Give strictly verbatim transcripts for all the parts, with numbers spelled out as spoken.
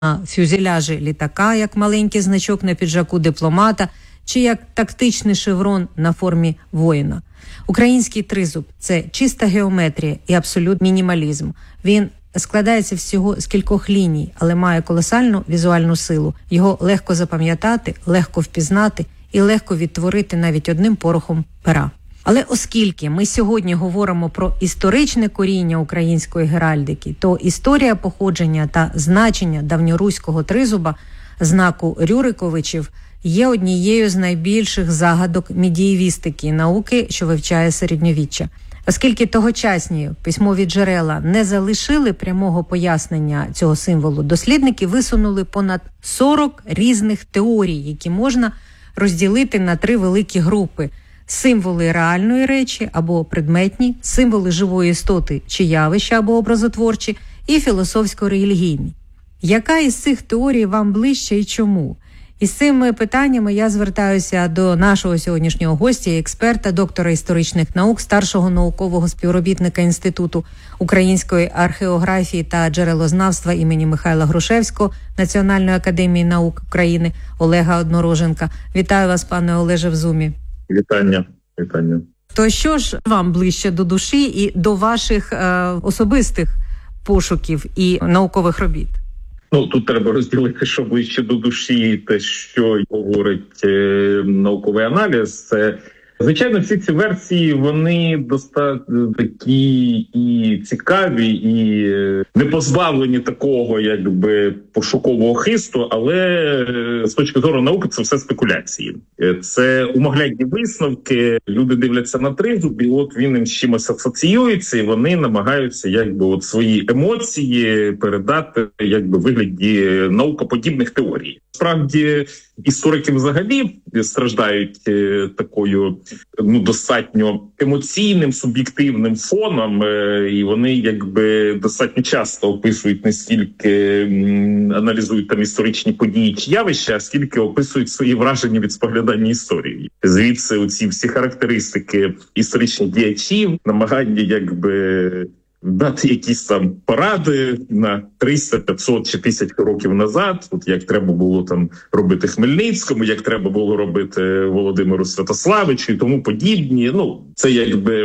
фюзеляжі літака, як маленький значок на піджаку дипломата, чи як тактичний шеврон на формі воїна. Український тризуб – це чиста геометрія і абсолютний мінімалізм. Він складається всього з кількох ліній, але має колосальну візуальну силу. Його легко запам'ятати, легко впізнати і легко відтворити навіть одним порохом пера. Але оскільки ми сьогодні говоримо про історичне коріння української геральдики, то історія походження та значення давньоруського тризуба, знаку Рюриковичів, є однією з найбільших загадок медієвістики, науки, що вивчає середньовіччя. Оскільки тогочасні письмові джерела не залишили прямого пояснення цього символу, дослідники висунули понад сорок різних теорій, які можна розділити на три великі групи: символи реальної речі або предметні, символи живої істоти чи явища або образотворчі, і філософсько-релігійні. Яка із цих теорій вам ближче і чому? Із цими питаннями я звертаюся до нашого сьогоднішнього гостя, експерта, доктора історичних наук, старшого наукового співробітника Інституту української археографії та джерелознавства імені Михайла Грушевського Національної академії наук України Олега Однороженка. Вітаю вас, пане Олеже, в Зумі. Вітання. Вітання. То що ж вам ближче до душі і до ваших е, особистих пошуків і наукових робіт? Ну, тут треба розділити, що ближче до душі, те, що говорить е, науковий аналіз. Це, звичайно, всі ці версії, вони достатньо такі і цікаві, і не позбавлені такого, якби, пошукового хисту, але е, з точки зору науки це все спекуляції. Це умоглядні висновки, люди дивляться на тризуб, і от він їм з чимось асоціюється, і вони намагаються, якби, от свої емоції передати, якби, в вигляді наукоподібних теорій. Справді, історики взагалі страждають е, такою, ну, достатньо емоційним, суб'єктивним фоном, е, і вони, якби, достатньо часто описують не стільки м, аналізують там історичні події чи явища, а скільки описують свої враження від споглядання історії. Звідси оці всі характеристики історичних діячів, намагання, якби, дати якісь там поради на триста, п'ятсот чи тисячу років назад, от як треба було там робити Хмельницькому, як треба було робити Володимиру Святославичу і тому подібні. Ну, це, якби,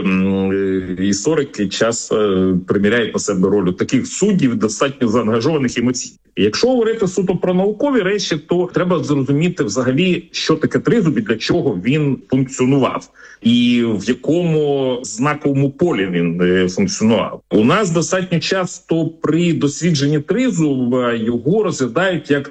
історики часто приміряють на себе роль таких суддів, достатньо заангажованих емоційно. Якщо говорити суто про наукові речі, то треба зрозуміти взагалі, що таке тризуб і для чого він функціонував, і в якому знаковому полі він функціонував. У нас достатньо часто при дослідженні тризуба його розглядають як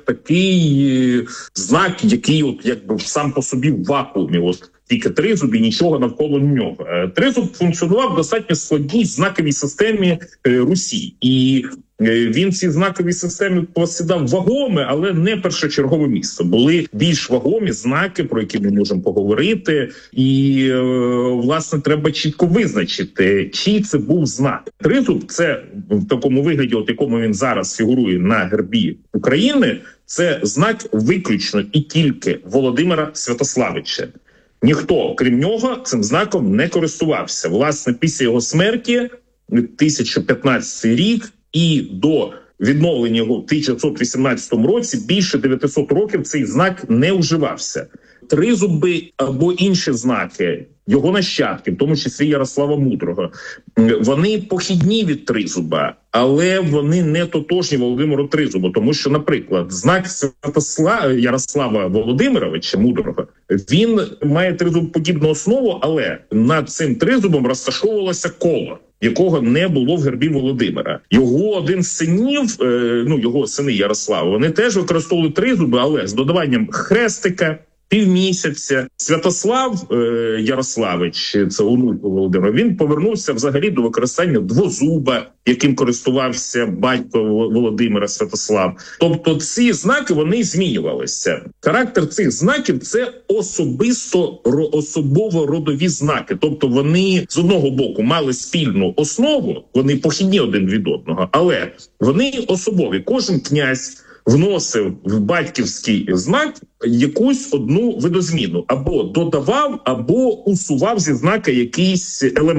такий знак, який, от, якби, сам по собі в вакуумі, от тільки тризуб і нічого навколо нього. Тризуб функціонував в достатньо складній знаковій системі Русі, і він в цій знаковій системі посідав вагоме, але не першочергове місце. Були більш вагомі знаки, про які ми можемо поговорити, і, власне, треба чітко визначити, чий це був знак. Тризуб – це в такому вигляді, от якому він зараз фігурує на гербі України, це знак виключно і тільки Володимира Святославича. Ніхто, крім нього, цим знаком не користувався. Власне, після його смерті, тисяча п'ятнадцятий рік, і до відновлення його в тисяча дев'ятсот вісімнадцятому році більше дев'ятисот років цей знак не вживався. Тризуби або інші знаки, його нащадки, в тому числі Ярослава Мудрого, вони похідні від тризуба, але вони не тотожні Володимиру Тризубу, тому що, наприклад, знак Святослава Ярослава Володимировича Мудрого, він має тризубоподібну основу, але над цим тризубом розташовувалося коло, якого не було в гербі Володимира. Його один з синів, ну, його сини Ярослава, вони теж використовували тризуби, але з додаванням хрестика, півмісяця. Святослав е, Ярославич, це онук Володимира, він повернувся взагалі до використання двозуба, яким користувався батько Володимира Святослав. Тобто ці знаки, вони змінювалися. Характер цих знаків – це особисто особово-родові знаки. Тобто вони з одного боку мали спільну основу, вони похідні один від одного, але вони особові. Кожен князь вносив в батьківський знак якусь одну видозміну. Або додавав, або усував зі знака якийсь елемент.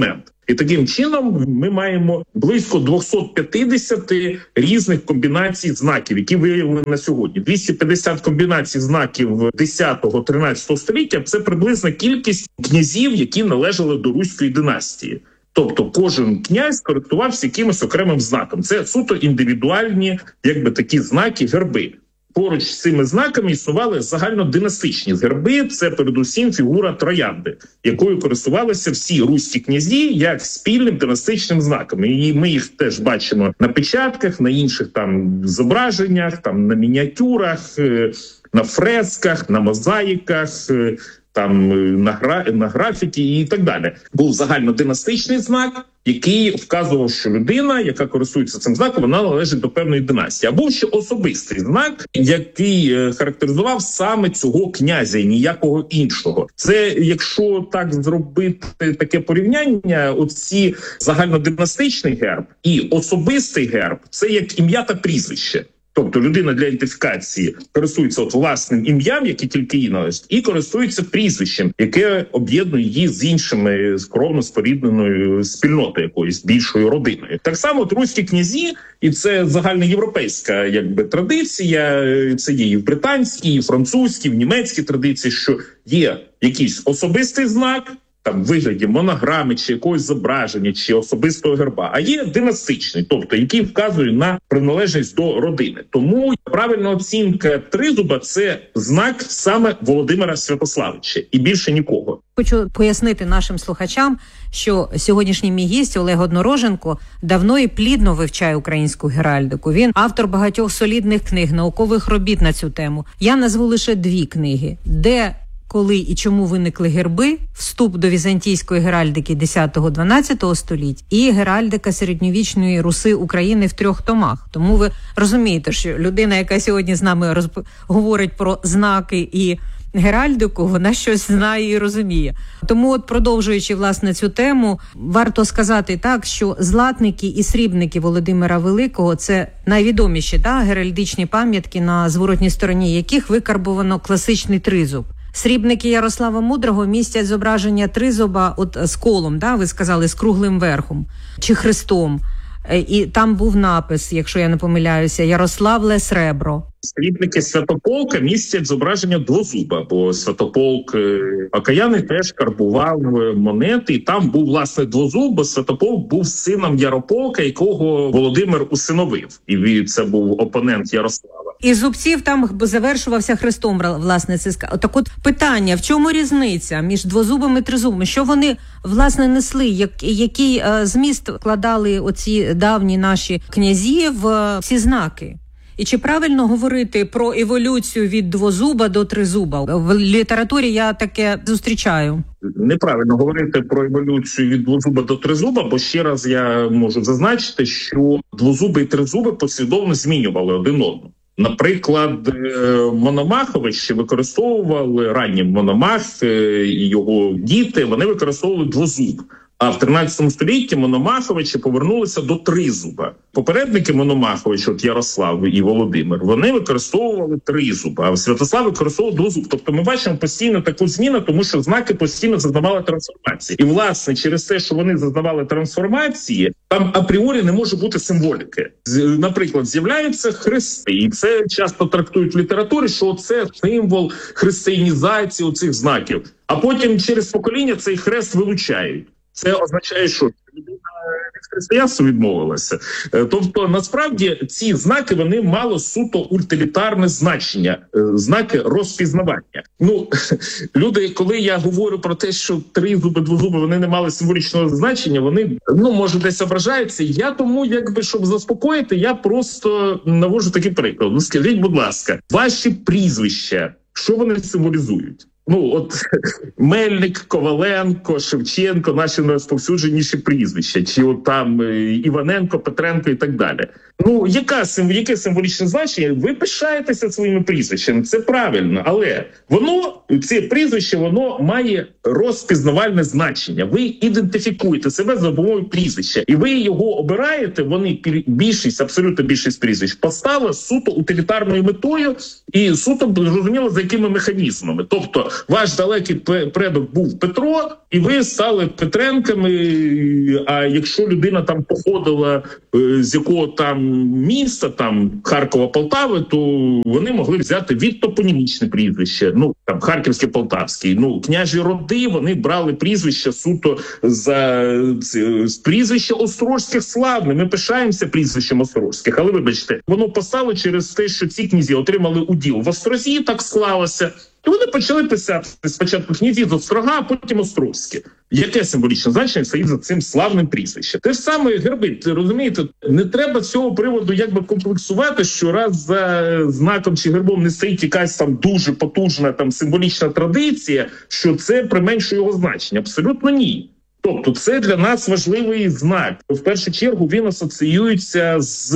І таким чином ми маємо близько двісті п'ятдесят різних комбінацій знаків, які виявили на сьогодні. двісті п'ятдесят комбінацій знаків десятого-тринадцятого століття – це приблизна кількість князів, які належали до Руської династії. Тобто кожен князь користувався якимось окремим знаком. Це суто індивідуальні, якби такі знаки, герби. Поруч з цими знаками існували загальнодинастичні герби. Це передусім фігура троянди, якою користувалися всі руські князі як спільним династичним знаком. І ми їх теж бачимо на печатках, на інших там зображеннях, там на мініатюрах, на фресках, на мозаїках, там на, гра... на графіті і так далі. Був загальнодинастичний знак, який вказував, що людина, яка користується цим знаком, вона належить до певної династії. А був ще особистий знак, який характеризував саме цього князя і ніякого іншого. Це, якщо так зробити таке порівняння, оці загальнодинастичний герб і особистий герб – це як ім'я та прізвище. Тобто людина для ідентифікації користується от власним ім'ям, яке тільки їй належить, і користується прізвищем, яке об'єднує її з іншими скромно спорідненою спільнотою якоюсь більшою родиною. Так само от руські князі, і це загальноєвропейська якби традиція, це є і в британській, і в французькій, і в німецькій традиції, що є якийсь особистий знак, там в вигляді монограми, чи якогось зображення, чи особистого герба, а є династичний, тобто який вказує на приналежність до родини. Тому правильна оцінка тризуба – це знак саме Володимира Святославича і більше нікого. Хочу пояснити нашим слухачам, що сьогоднішній мій гість Олег Однороженко давно і плідно вивчає українську геральдику. Він автор багатьох солідних книг, наукових робіт на цю тему. Я назву лише дві книги, де коли і чому виникли герби, вступ до візантійської геральдики десятого-дванадцятого століть і геральдика середньовічної Руси України в трьох томах. Тому ви розумієте, що людина, яка сьогодні з нами розп... говорить про знаки і геральдику, вона щось знає і розуміє. Тому, от продовжуючи, власне, цю тему, варто сказати так, що златники і срібники Володимира Великого – це найвідоміші та, геральдичні пам'ятки, на зворотній стороні яких викарбовано класичний тризуб. Срібники Ярослава Мудрого містять зображення тризуба от з колом, да, ви сказали, з круглим верхом, чи хрестом. І там був напис, якщо я не помиляюся, «Ярославле сребро». Срібники Святополка містять зображення двозуба, бо Святополк Окаяний теж карбував монети, і там був, власне, двозуб, бо Святополк був сином Ярополка, якого Володимир усиновив. І це був опонент Ярослава. І зубців там завершувався хрестом, власне, це сказано. Так от питання, в чому різниця між двозубом і тризубом? Що вони, власне, несли? Як, який е, зміст вкладали оці давні наші князі в ці знаки? І чи правильно говорити про еволюцію від двозуба до тризуба? В літературі я таке зустрічаю. Неправильно говорити про еволюцію від двозуба до тризуба, бо ще раз я можу зазначити, що двозуби і тризуби послідовно змінювали один одного. Наприклад, Мономахович використовували, ранні Мономах і його діти, вони використовували двозуб. А в тринадцятому столітті Мономаховичі повернулися до тризуба. Попередники Мономаховича, от Ярослав і Володимир, вони використовували тризуба, а Святослав використовував двозуб. Тобто ми бачимо постійно таку зміну, тому що знаки постійно зазнавали трансформації. І, власне, через те, що вони зазнавали трансформації, там апріорі не може бути символіки. Наприклад, з'являються хрести, і це часто трактують в літературі, що це символ християнізації оцих знаків. А потім через покоління цей хрест вилучають. Це означає, що людина від християнства відмовилася. Тобто, насправді, ці знаки, вони мали суто утилітарне значення, знаки розпізнавання. Ну, люди, коли я говорю про те, що тризуби, двозуби, вони не мали символічного значення, вони, ну, може, десь ображаються. Я тому, якби, щоб заспокоїти, я просто навожу такий приклад. Ну, скажіть, будь ласка, ваші прізвища, що вони символізують? Ну, от Мельник, Коваленко, Шевченко, наші найрозповсюдженіші прізвища, чи от там Іваненко, Петренко і так далі. Ну, яка, яке символічне значення? Ви пишаєтеся своїми прізвищами, це правильно, але воно, це прізвище, воно має розпізнавальне значення. Ви ідентифікуєте себе за допомогою прізвища, і ви його обираєте, вони більшість, абсолютно більшість прізвищ, поставили суто утилітарною метою і суто, зрозуміло, за якими механізмами. Тобто, ваш далекий предок був Петро, і ви стали Петренками, а якщо людина там походила з якого там міста, там Харкова, Полтави, то вони могли взяти від топонімічне прізвище, ну там Харківське, Полтавське. Ну, княжі роди, вони брали прізвище суто за з прізвища Острозьких славне. Ми пишаємося прізвищем Острозьких, але вибачте, воно постало через те, що ці князі отримали уділ в Острозі, так склалося. І вони почали писати спочатку князі з Острога, а потім Острозьке. Яке символічне значення стоїть за цим славним прізвищем? Те ж саме герби, розумієте, не треба з цього приводу якби комплексувати, що раз за знаком чи гербом не стоїть якась там дуже потужна там символічна традиція, що це применшує його значення. Абсолютно ні. Тобто це для нас важливий знак. В першу чергу він асоціюється з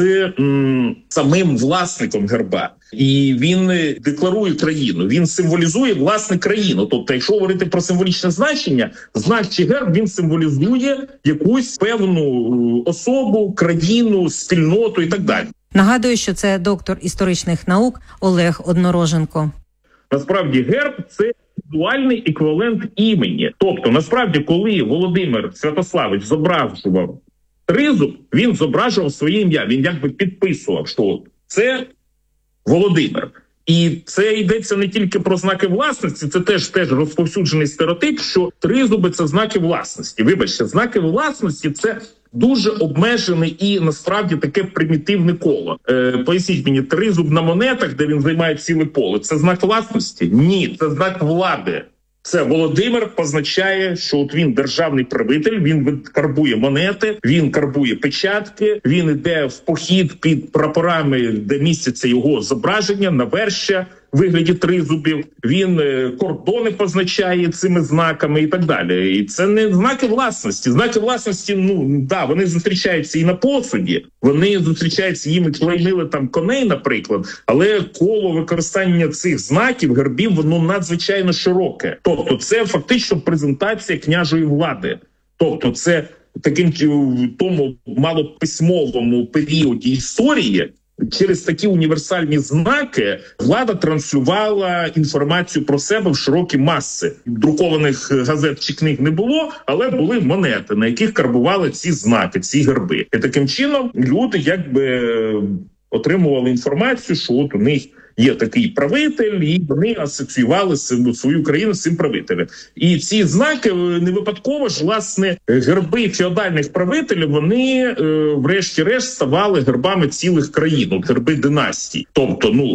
м, самим власником герба. І він декларує країну, він символізує власне країну. Тобто, якщо говорити про символічне значення, знак чи герб, він символізує якусь певну особу, країну, спільноту і так далі. Нагадую, що це доктор історичних наук Олег Однороженко. Насправді герб – це візуальний еквівалент імені. Тобто, насправді, коли Володимир Святославич зображував тризуб, він зображував своє ім'я, він якби підписував, що це Володимир. І це йдеться не тільки про знаки власності, це теж теж розповсюджений стереотип, що тризуби – це знаки власності. Вибачте, знаки власності – це дуже обмежене і насправді таке примітивне коло. Е, поясніть мені, тризуб на монетах, де він займає ціле поле, це знак власності? Ні, це знак влади. Це Володимир позначає, що от він державний правитель, він карбує монети, він карбує печатки, він йде в похід під прапорами, де містяться його зображення, навершя в вигляді тризубів, він кордони позначає цими знаками і так далі. І це не знаки власності. Знаки власності, ну, да, вони зустрічаються і на посуді, вони зустрічаються, їм клеймили там коней, наприклад, але коло використання цих знаків, гербів, воно надзвичайно широке. Тобто це фактично презентація княжої влади. Тобто це таким в тому малописьмовому періоді історії через такі універсальні знаки влада транслювала інформацію про себе в широкі маси. Друкованих газет чи книг не було, але були монети, на яких карбували ці знаки, ці герби. І таким чином люди якби отримували інформацію, що от у них є такий правитель, і вони асоціювали свою країну з цим правителем. І ці знаки не випадково ж, власне, герби феодальних правителів, вони е, врешті-решт ставали гербами цілих країн, герби династій. Тобто, ну,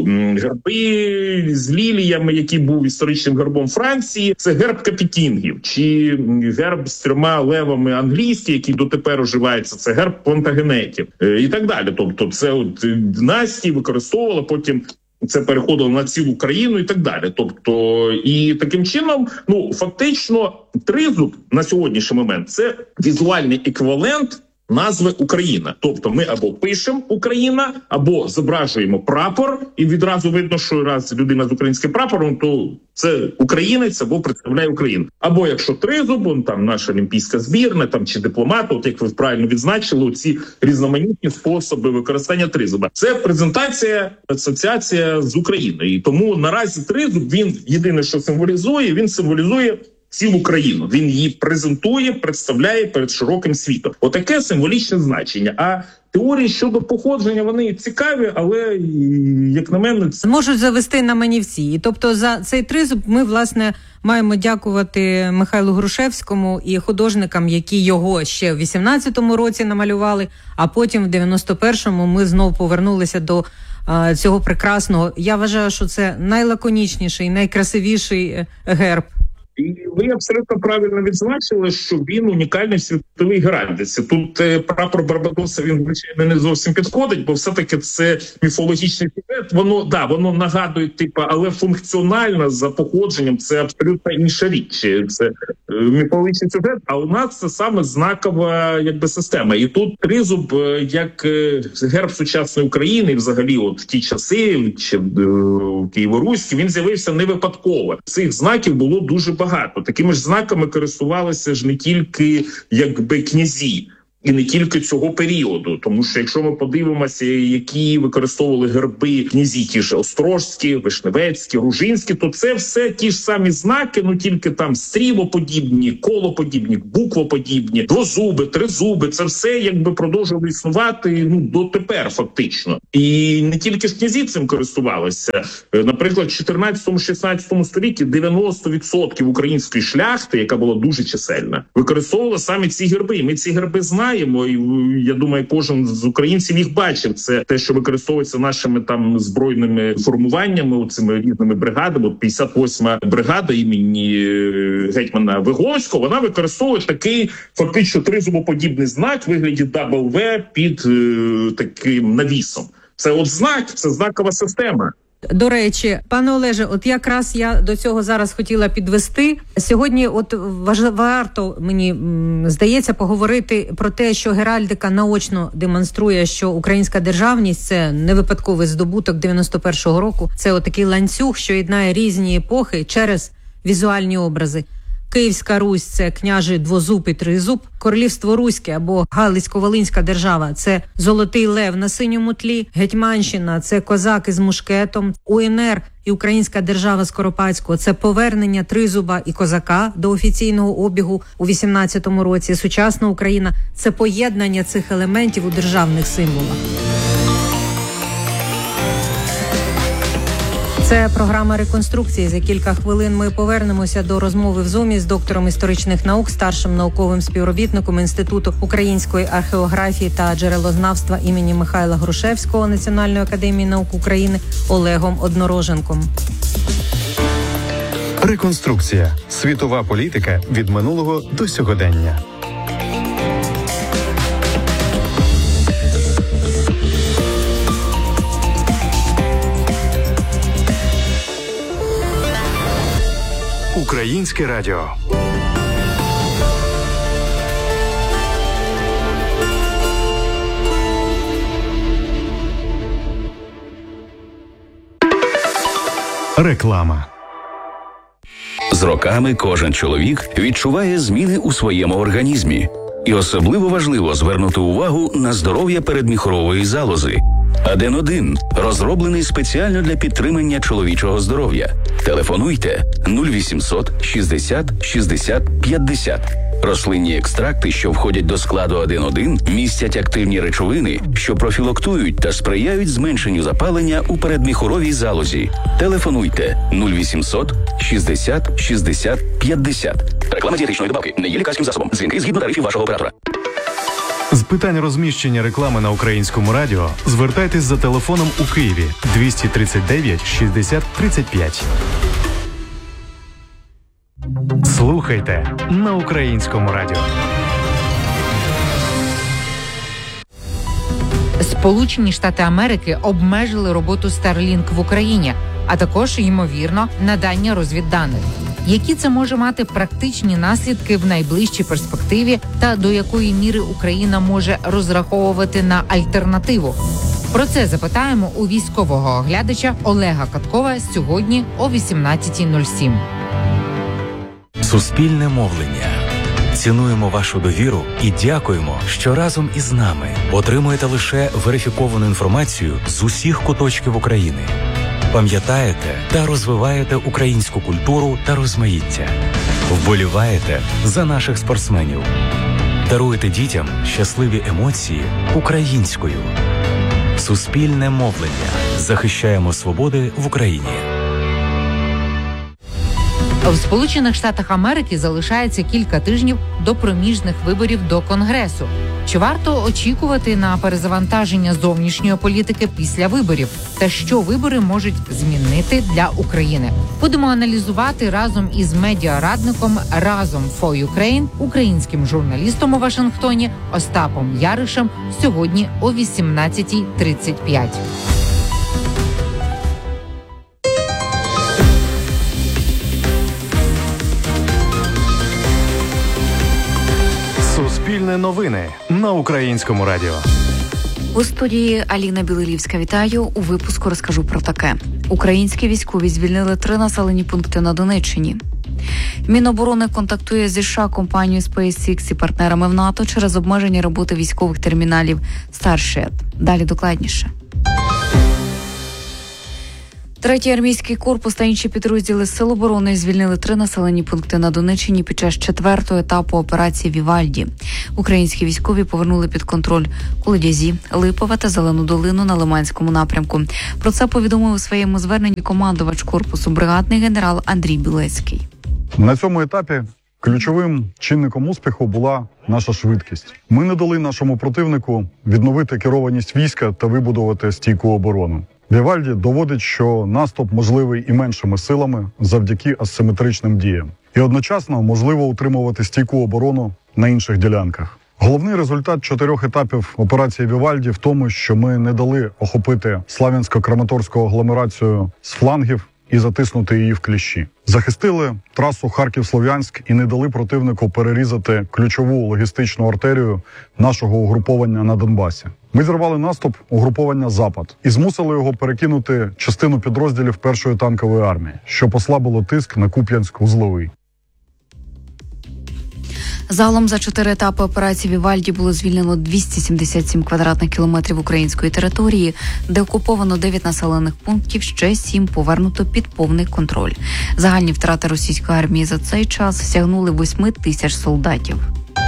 герби з ліліями, який був історичним гербом Франції, це герб капетінгів, чи герб з трьома левами англійський, який дотепер уживається, це герб плантагенетів е, і так далі. Тобто, це от династії використовували, потім це переходило на цілу країну і так далі. Тобто, і таким чином, ну, фактично, тризуб на сьогоднішній момент – це візуальний еквівалент назви Україна. Тобто ми або пишемо Україна, або зображуємо прапор, і відразу видно, що раз людина з українським прапором, то це українець або представляє Україну. Або якщо тризуб, он там наша олімпійська збірна, там чи дипломат, от як ви правильно відзначили, ці різноманітні способи використання тризуба. Це презентація, асоціація з Україною. І тому наразі тризуб, він єдине, що символізує, він символізує цілу країну. Він її презентує, представляє перед широким світом. Отаке символічне значення. А теорії щодо походження, вони цікаві, але, як на мене, це можуть завести на манівці. І тобто за цей тризуб ми, власне, маємо дякувати Михайлу Грушевському і художникам, які його ще в вісімнадцятому році намалювали, а потім в дев'яносто першому ми знов повернулися до а, цього прекрасного. Я вважаю, що це найлаконічніший, найкрасивіший герб. І ви абсолютно правильно відзначили, що він унікальний в світовій геральдиці. Тут е, прапор Барбадоса, він, звичайно, не зовсім підходить, бо все-таки це міфологічний сюжет. Воно, да, воно нагадує, типу, але функціонально за походженням це абсолютно інша річ. Це е, міфологічний сюжет, а у нас це саме знакова, якби, система. І тут тризуб, е, як е, герб сучасної України, і взагалі от в ті часи, чи е, Києво-Руській, він з'явився не випадково. Цих знаків було дуже багато. Багато. Такими ж знаками користувалися ж не тільки, якби, князі. І не тільки цього періоду, тому що якщо ми подивимося, які використовували герби князі, ті ж Острозькі, Вишневецькі, Ружинські, то це все ті ж самі знаки, ну тільки там стрілоподібні, колоподібні, буквоподібні, двозуби, тризуби, це все якби продовжувало існувати ну дотепер фактично. І не тільки ж князі цим користувалися. Наприклад, в чотирнадцятому-шістнадцятому столітті дев'яносто відсотків української шляхти, яка була дуже чисельна, використовувала саме ці герби. Ми ці герби знаємо. І я думаю, кожен з українців їх бачив. Це те, що використовується нашими там збройними формуваннями, цими різними бригадами. От п'ятдесят восьма бригада імені гетьмана Виговського, вона використовує такий фактично тризубоподібний знак в вигляді дабл ве під е, таким навісом. Це от знак, це знакова система. До речі, пане Олеже, от якраз я до цього зараз хотіла підвести. Сьогодні от важ... варто, мені м, здається, поговорити про те, що геральдика наочно демонструє, що українська державність – це не випадковий здобуток дев'яносто першого року. Це отакий ланцюг, що єднає різні епохи через візуальні образи. Київська Русь – це княжий двозуб і тризуб. Королівство Руське або Галицько-Волинська держава – це золотий лев на синьому тлі. Гетьманщина – це козак із мушкетом. УНР і Українська держава Скоропадського – це повернення тризуба і козака до офіційного обігу у вісімнадцятому році. Сучасна Україна – це поєднання цих елементів у державних символах. Це програма «Реконструкції». За кілька хвилин ми повернемося до розмови в Зумі з доктором історичних наук, старшим науковим співробітником Інституту української археографії та джерелознавства імені Михайла Грушевського Національної академії наук України Олегом Однороженком. Реконструкція. Світова політика від минулого до сьогодення. Українське радіо. Реклама. З роками кожен чоловік відчуває зміни у своєму організмі. І особливо важливо звернути увагу на здоров'я передміхорової залози. Аден один розроблений спеціально для підтримання чоловічого здоров'я. Телефонуйте нуль вісімсот шістдесят шістдесят п'ятдесят. Рослинні екстракти, що входять до складу Аден один, містять активні речовини, що профілактують та сприяють зменшенню запалення у передміхоровій залозі. Телефонуйте нуль вісімсот шістдесят шістдесят п'ятдесят. Реклама дієтичної добавки не є лікарським засобом. Дзвінки згідно тарифів вашого оператора. З питань розміщення реклами на Українському радіо звертайтесь за телефоном у Києві двісті тридцять дев'ять шістдесят тридцять п'ять. Слухайте на Українському радіо. Сполучені Штати Америки обмежили роботу Starlink в Україні, а також, ймовірно, надання розвідданих. Які це може мати практичні наслідки в найближчій перспективі та до якої міри Україна може розраховувати на альтернативу? Про це запитаємо у військового оглядача Олега Каткова сьогодні о вісімнадцятій нуль сім. Суспільне мовлення. Цінуємо вашу довіру і дякуємо, що разом із нами отримуєте лише верифіковану інформацію з усіх куточків України. Пам'ятаєте та розвиваєте українську культуру та розмаїття. Вболіваєте за наших спортсменів. Даруєте дітям щасливі емоції українською. Суспільне мовлення. Захищаємо свободи в Україні. В Сполучених Штатах Америки залишається кілька тижнів до проміжних виборів до Конгресу. Чи варто очікувати на перезавантаження зовнішньої політики після виборів? Та що вибори можуть змінити для України? Будемо аналізувати разом із медіарадником «Разом for Ukraine», українським журналістом у Вашингтоні Остапом Яришем сьогодні о вісімнадцятій тридцять п'ять. Суспільне новини на Українському радіо. У студії Аліна Білилівська. Вітаю. У випуску розкажу про таке. Українські військові звільнили три населені пункти на Донеччині. Міноборони контактує зі США компанією SpaceX і партнерами в НАТО через обмеження роботи військових терміналів Starship. Далі докладніше. Третій армійський корпус та інші підрозділи Сил оборони звільнили три населені пункти на Донеччині під час четвертого етапу операції «Вівальді». Українські військові повернули під контроль Колодязі, Липове та Зелену долину на Лиманському напрямку. Про це повідомив у своєму зверненні командувач корпусу бригадний генерал Андрій Білецький. На цьому етапі ключовим чинником успіху була наша швидкість. Ми не дали нашому противнику відновити керованість війська та вибудувати стійку оборону. Вівальді доводить, що наступ можливий і меншими силами завдяки асиметричним діям. І одночасно можливо утримувати стійку оборону на інших ділянках. Головний результат чотирьох етапів операції «Вівальді» в тому, що ми не дали охопити Слав'янсько-Краматорську агломерацію з флангів і затиснути її в кліщі. Захистили трасу Харків-Слов'янськ і не дали противнику перерізати ключову логістичну артерію нашого угруповання на Донбасі. Ми зірвали наступ угруповання «Запад» і змусили його перекинути частину підрозділів першої танкової армії, що послабило тиск на Куп'янськ-Узловий. Загалом за чотири етапи операції «Вівальді» було звільнено двісті сімдесят сім квадратних кілометрів української території, де окуповано дев'ять населених пунктів, ще сім повернуто під повний контроль. Загальні втрати російської армії за цей час сягнули восьми тисяч солдатів.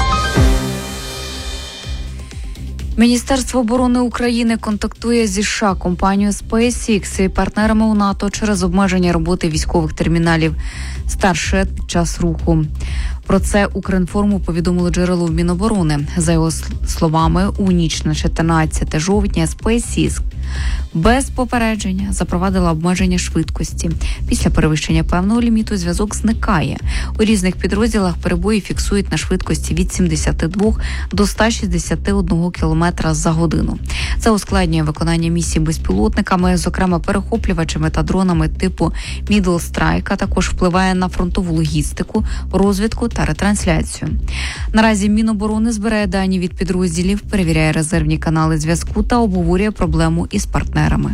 Міністерство оборони України контактує зі США компанією SpaceX і партнерами у НАТО через обмеження роботи військових терміналів Starship під час руху. Про це Укрінформу повідомило джерело в Міноборони. За його словами, у ніч на чотирнадцяте жовтня SpaceX без попередження запровадила обмеження швидкості. Після перевищення певного ліміту зв'язок зникає. У різних підрозділах перебої фіксують на швидкості від сімдесят два до ста шістдесят один кілометра за годину. Це ускладнює виконання місій безпілотниками, зокрема перехоплювачами та дронами типу Middle Strike, а також впливає на фронтову логістику, розвідку та ретрансляцію. Наразі Міноборони збирає дані від підрозділів, перевіряє резервні канали зв'язку та обговорює проблему із партнерами.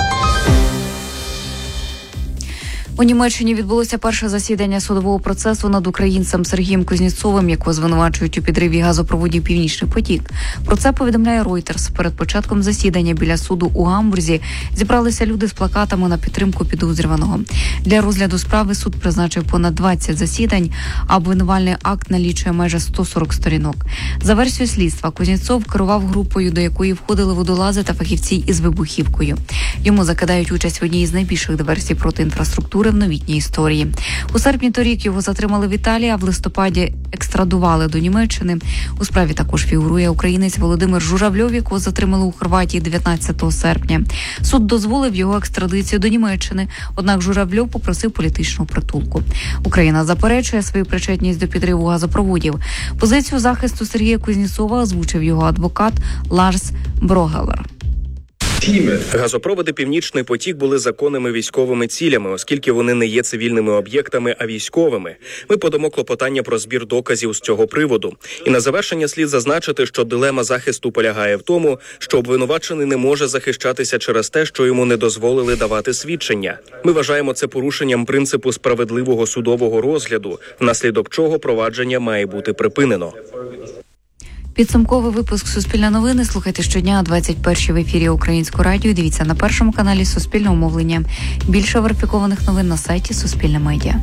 У Німеччині відбулося перше засідання судового процесу над українцем Сергієм Кузнєцовим, якого звинувачують у підриві газопроводів «Північний потік». Про це повідомляє Reuters. Перед початком засідання біля суду у Гамбурзі зібралися люди з плакатами на підтримку підозрюваного. Для розгляду справи суд призначив понад двадцять засідань, а обвинувальний акт налічує майже сто сорок сторінок. За версією слідства, Кузнєцов керував групою, до якої входили водолази та фахівці із вибухівкою. Йому закидають участь в одній з найбільших диверсій проти інфраструктури в новітній історії. У серпні торік його затримали в Італії, а в листопаді екстрадували до Німеччини. У справі також фігурує українець Володимир Журавльов, якого затримали у Хорватії дев'ятнадцятого серпня. Суд дозволив його екстрадицію до Німеччини, однак Журавльов попросив політичного притулку. Україна заперечує свою причетність до підриву газопроводів. Позицію захисту Сергія Кузнєцова озвучив його адвокат Ларс Брогелер. Газопроводи «Північний потік» були законними військовими цілями, оскільки вони не є цивільними об'єктами, а військовими. Ми подамо клопотання про збір доказів з цього приводу. І на завершення слід зазначити, що дилема захисту полягає в тому, що обвинувачений не може захищатися через те, що йому не дозволили давати свідчення. Ми вважаємо це порушенням принципу справедливого судового розгляду, внаслідок чого провадження має бути припинено. Підсумковий випуск «Суспільне новини» слухайте щодня о двадцять першій в ефірі Українського радіо. Дивіться на першому каналі Суспільного мовлення. Більше верифікованих новин на сайті Суспільне медіа.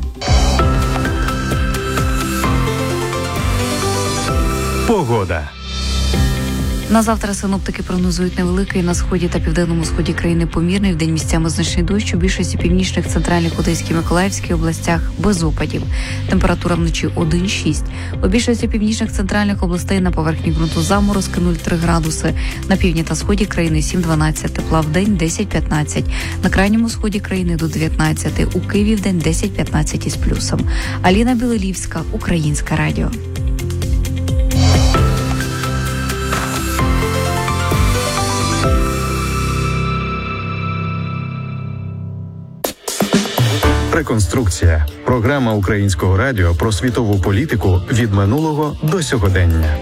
Погода. На завтра синоптики прогнозують невеликий на сході та південному сході країни помірний, вдень місцями значний дощ, у більшості північних, центральних, Одеській, Миколаївській областях без опадів. Температура вночі один-шість. У більшості північних, центральних областей на поверхні ґрунту заморозки нуль-три градуси. На півдні та сході країни сім-дванадцять, тепла вдень десять-п'ятнадцять. На крайньому сході країни до дев'ятнадцяти, у Києві вдень десять-п'ятнадцять із плюсом. Аліна Білелівська, Українське радіо. Реконструкція. Програма Українського радіо про світову політику від минулого до сьогодення.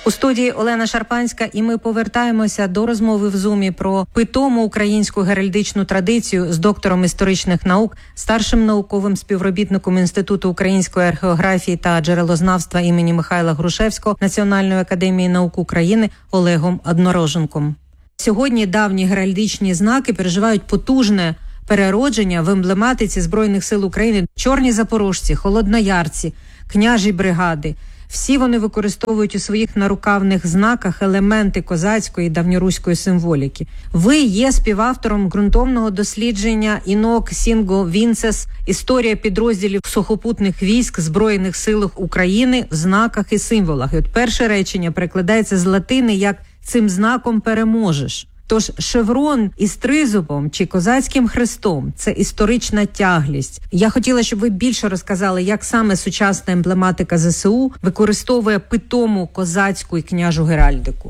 У студії Олена Шарпанська, і ми повертаємося до розмови в Зумі про питому українську геральдичну традицію з доктором історичних наук, старшим науковим співробітником Інституту української археографії та джерелознавства імені Михайла Грушевського Національної академії наук України Олегом Однороженком. Сьогодні давні геральдичні знаки переживають потужне переродження в емблематиці Збройних сил України. Чорні запорожці, холодноярці, княжі бригади – всі вони використовують у своїх нарукавних знаках елементи козацької і давньоруської символіки. Ви є співавтором ґрунтовного дослідження «Інок Сінго Вінцес. Історія підрозділів сухопутних військ Збройних сил України в знаках і символах». І от перше речення перекладається з латини як «цим знаком переможеш». Тож шеврон із тризубом чи козацьким хрестом – це історична тяглість. Я хотіла, щоб ви більше розказали, як саме сучасна емблематика ЗСУ використовує питому козацьку і княжу геральдику.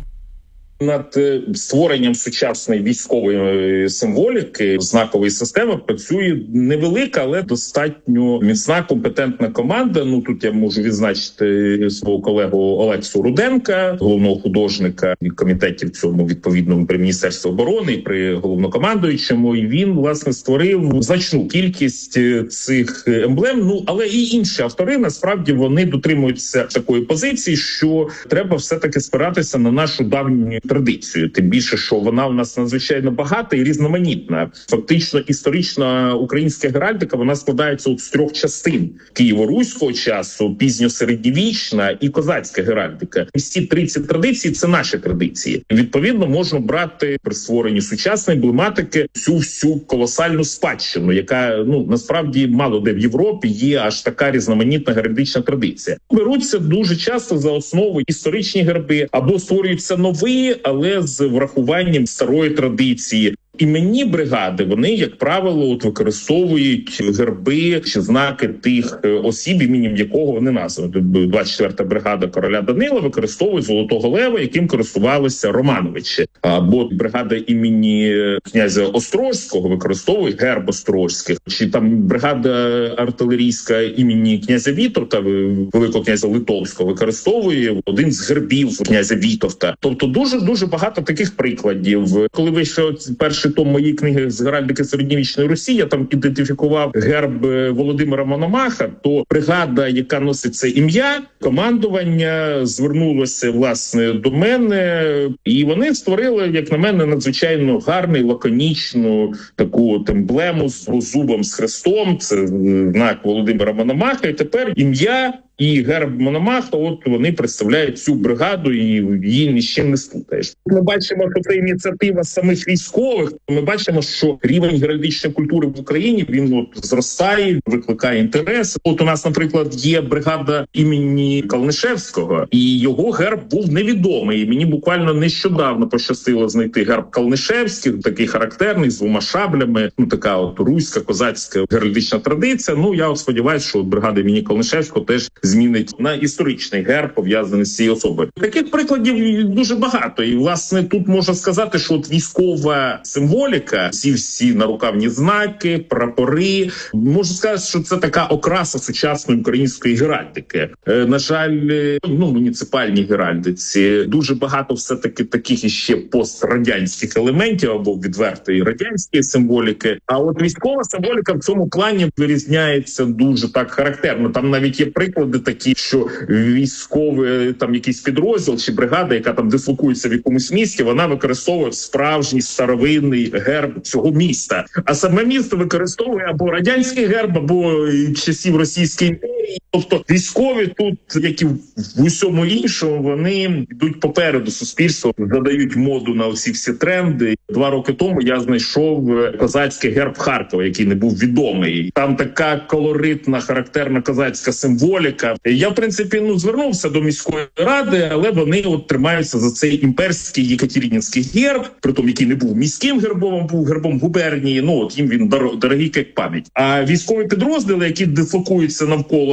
Над створенням сучасної військової символіки, знакової системи працює невелика, але достатньо міцна, компетентна команда. Ну тут я можу відзначити свого колегу Олексу Руденка, головного художника від комітетів цьому відповідному при Міністерстві оборони і при головнокомандуючому. І він, власне, створив значну кількість цих емблем. Ну, але і інші автори, насправді, вони дотримуються такої позиції, що треба все-таки спиратися на нашу давню традицію, тим більше, що вона у нас надзвичайно багата і різноманітна. Фактично, історична українська геральдика, вона складається от з трьох частин: києво-руського часу, пізньосередньовічна і козацька геральдика. Всі тридцять традицій – це наші традиції. Відповідно, можна брати при створенні сучасної емблематики всю всю колосальну спадщину, яка, ну, насправді, мало де в Європі є аж така різноманітна геральдична традиція. Беруться дуже часто за основу історичні герби або створюються нові, але з врахуванням старої традиції. Іменні бригади, вони, як правило, от використовують герби чи знаки тих осіб, іменем якого вони названі. двадцять четверта бригада короля Данила використовує Золотого Лева, яким користувалися Романовичі. Або бригада імені князя Острозького використовує герб Острозьких. Чи там бригада артилерійська імені князя Вітовта, великого князя Литовського, використовує один з гербів князя Вітовта. Тобто дуже-дуже багато таких прикладів. Коли вийшов перший том моєї книги з геральдики середньовічної Росії, я там ідентифікував герб Володимира Мономаха, то бригада, яка носить це ім'я, командування звернулося, власне, до мене, і вони створили, як на мене, надзвичайно гарний, лаконічну таку от емблему з зубом, з хрестом, це знак Володимира Мономаха, і тепер ім'я і герб Мономаха, от вони представляють цю бригаду, і її ні з чим не спутаєш. Ми бачимо, що це ініціатива самих військових. Ми бачимо, що рівень геральдичної культури в Україні, він от зростає, викликає інтерес. От у нас, наприклад, є бригада імені Калнишевського, і його герб був невідомий. І мені буквально нещодавно пощастило знайти герб Калнишевських, такий характерний, з двома шаблями, ну така от руська, козацька геральдична традиція. Ну, я от сподіваюся, що бригада імені Калнишевського теж змінить на історичний герб, пов'язаний з цією особою. Таких прикладів дуже багато. І, власне, тут можна сказати, що от військова символіка, ці всі нарукавні знаки, прапори, можна сказати, що це така окраса сучасної української геральдики. Е, на жаль, ну, муніципальній геральдиці дуже багато все-таки таких іще пострадянських елементів або відвертої радянської символіки. А от військова символіка в цьому плані вирізняється дуже так характерно. Там навіть є приклади такі, що військовий там якийсь підрозділ чи бригада, яка там дислокується в якомусь місті, вона використовує справжній старовинний герб цього міста. А саме місто використовує або радянський герб, або часів Російської імперії. Тобто військові тут, як і в усьому іншому, вони йдуть попереду суспільства, задають моду на усі всі тренди. Два роки тому я знайшов козацький герб Харкова, який не був відомий. Там така колоритна, характерна козацька символіка. Я, в принципі, ну, звернувся до міської ради, але вони от тримаються за цей імперський єкатерининський герб, притом який не був міським гербом, був гербом губернії. Ну, от їм він дорогий як пам'ять. А військові підрозділи, які дислокуються навколо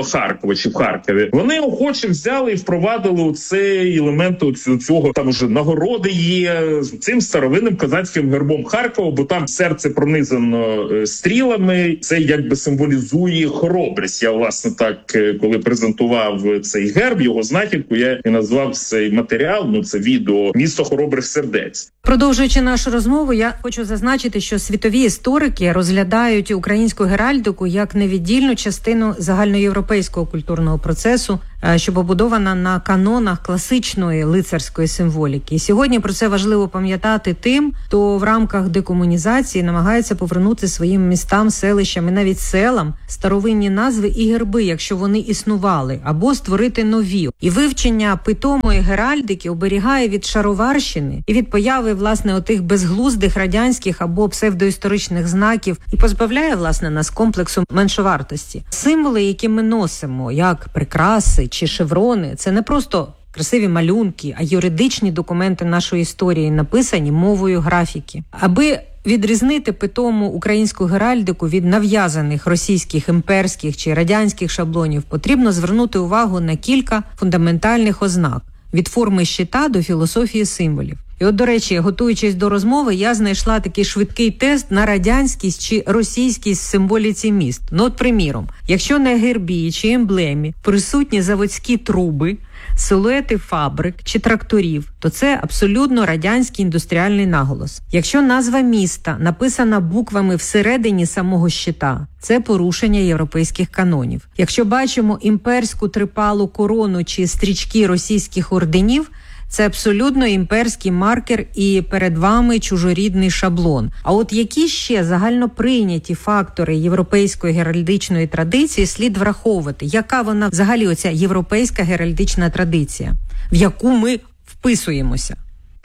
Харкова чи в Харкові, вони охоче взяли і впровадили цей елемент цього, там вже нагороди є з цим старовинним козацьким гербом Харкова, бо там серце пронизано стрілами, це якби символізує хоробрість. Я, власне, так, коли презентував цей герб, його знахідку, я і назвав цей матеріал, ну це відео «Місто хоробрих сердець». Продовжуючи нашу розмову, я хочу зазначити, що світові історики розглядають українську геральдику як невіддільну частину загальноєвропейського культурного процесу, що побудована на канонах класичної лицарської символіки. І сьогодні про це важливо пам'ятати тим, хто в рамках декомунізації намагається повернути своїм містам, селищам і навіть селам старовинні назви і герби, якщо вони існували, або створити нові. І вивчення питомої геральдики оберігає від шароварщини і від появи, власне, отих безглуздих радянських або псевдоісторичних знаків і позбавляє, власне, нас комплексу меншовартості. Символи, які ми носимо, як прикраси чи шеврони, це не просто красиві малюнки, а юридичні документи нашої історії, написані мовою графіки. Аби відрізнити питому українську геральдику від нав'язаних російських, імперських чи радянських шаблонів, потрібно звернути увагу на кілька фундаментальних ознак – від форми щита до філософії символів. І от, до речі, готуючись до розмови, я знайшла такий швидкий тест на радянськість чи російськість в символіці міст. Ну от, приміром, якщо на гербі чи емблемі присутні заводські труби, силуети фабрик чи тракторів, то це абсолютно радянський індустріальний наголос. Якщо назва міста написана буквами всередині самого щита, це порушення європейських канонів. Якщо бачимо імперську трипалу корону чи стрічки російських орденів, це абсолютно імперський маркер і перед вами чужорідний шаблон. А от які ще загальноприйняті фактори європейської геральдичної традиції слід враховувати? Яка вона взагалі оця європейська геральдична традиція, в яку ми вписуємося?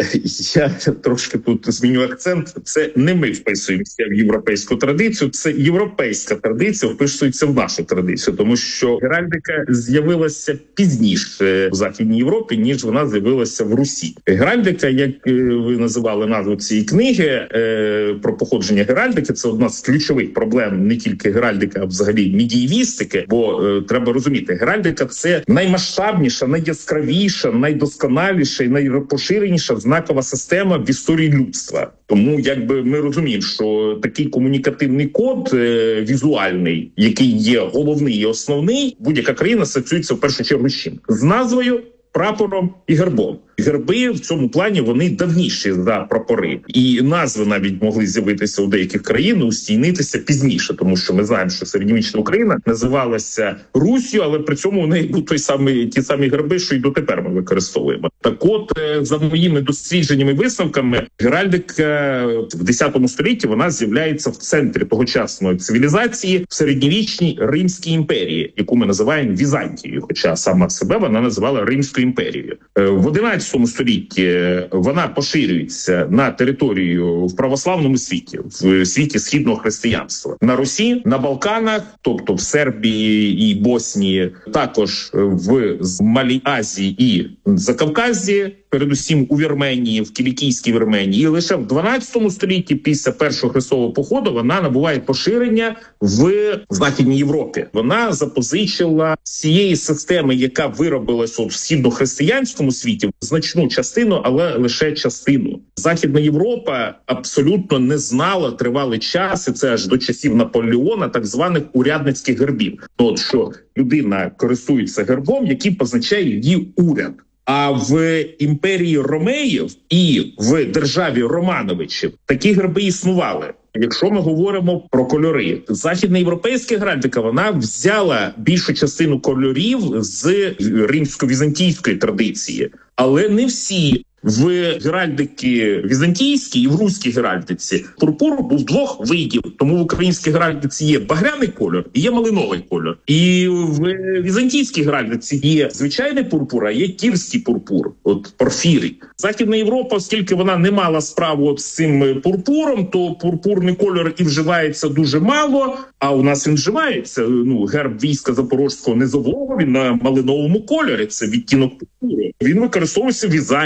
Я трошки тут зміню акцент. Це не ми вписуємося в європейську традицію, це європейська традиція вписується в нашу традицію, тому що геральдика з'явилася пізніше в Західній Європі, ніж вона з'явилася в Русі. Геральдика, як ви називали назву цієї книги, про походження геральдики, це одна з ключових проблем не тільки геральдика, а взагалі медієвістики, бо треба розуміти, геральдика – це наймасштабніша, найяскравіша, найдосконаліша і найпоширеніша знакова система в історії людства. Тому якби ми розуміємо, що такий комунікативний код е, візуальний, який є головний і основний, будь-яка країна асоціюється в першу чергу з чим? З назвою, прапором і гербом. Герби в цьому плані вони давніші за прапори. І назви навіть могли з'явитися у деяких країн, устійнитися пізніше, тому що ми знаємо, що середньовічна Україна називалася Руссю, але при цьому у неї був той самий, ті самі герби, що й дотепер ми використовуємо. Так от, за моїми дослідженнями і висновками, геральдика в десятому столітті вона з'являється в центрі тогочасної цивілізації в середньовічній Римській імперії, яку ми називаємо Візантією, хоча сама себе вона називала Римською імперією. В одинадцятому столітті вона поширюється на територію в православному світі, в світі східного християнства. На Русі, на Балканах, тобто в Сербії і Боснії, також в Малій Азії і Закавказі, передусім у Вірменії, в Кілікійській Вірменії. І лише в дванадцятому столітті, після першого хрестового походу, вона набуває поширення в Західній Європі. Вона запозичила з цієї системи, яка виробилася в східно-християнському світі, значну частину, але лише частину. Західна Європа абсолютно не знала тривалий час, і це аж до часів Наполеона, так званих урядницьких гербів. От що людина користується гербом, який позначає її уряд. А в імперії Ромеїв і в державі Романовичів такі герби існували. Якщо ми говоримо про кольори, західноєвропейська геральдика, вона взяла більшу частину кольорів з римсько-візантійської традиції, але не всі. В геральдики візантійській і в руській геральдиці пурпур був двох видів. Тому в українській геральдиці є багряний кольор і є малиновий кольор. І в візантійській геральдиці є звичайний пурпур, а є кірський пурпур, от порфірій. Західна Європа, оскільки вона не мала справу от з цим пурпуром, то пурпурний кольор і вживається дуже мало, а у нас він вживається. Ну, герб війська Запорозького Низового, він на малиновому кольорі, це відтінок пурпуру. Він використовується в Візантії,